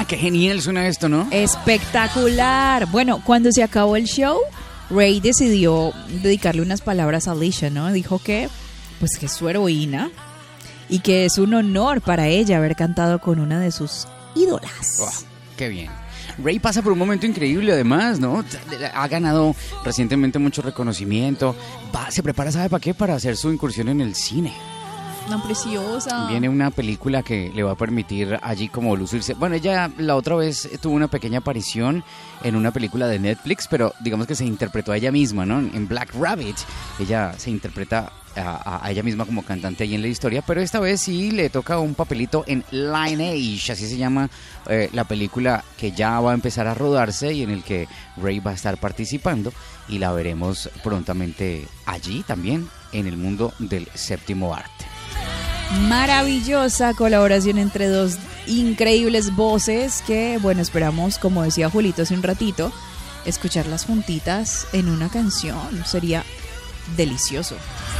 qué genial suena esto, ¿no? Espectacular. Bueno, cuando se acabó el show, Ray decidió dedicarle unas palabras a Alicia, ¿no? Dijo que, pues, que es su heroína y que es un honor para ella haber cantado con una de sus ídolas. Oh, qué bien. Ray pasa por un momento increíble además, ¿no? Ha ganado recientemente mucho reconocimiento. Se prepara, ¿sabe para qué? Para hacer su incursión en el cine. Una preciosa. Viene una película que le va a permitir allí como lucirse. Bueno, ella la otra vez tuvo una pequeña aparición en una película de Netflix, pero digamos que se interpretó a ella misma, ¿no? En Black Rabbit, ella se interpreta a ella misma como cantante ahí en la historia, pero esta vez sí le toca un papelito en Lineage, así se llama la película que ya va a empezar a rodarse y en el que Ray va a estar participando y la veremos prontamente allí también en el mundo del séptimo arte. Maravillosa colaboración entre dos increíbles voces que, bueno, esperamos, como decía Julito hace un ratito, escucharlas juntitas en una canción. Sería delicioso.